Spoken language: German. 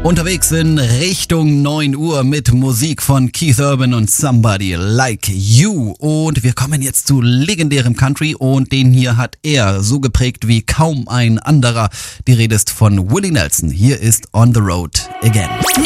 Unterwegs in Richtung 9 Uhr mit Musik von Keith Urban und Somebody Like You. Und wir kommen jetzt zu legendärem Country und den hier hat er so geprägt wie kaum ein anderer. Die Rede ist von Willie Nelson. Hier ist On the Road Again.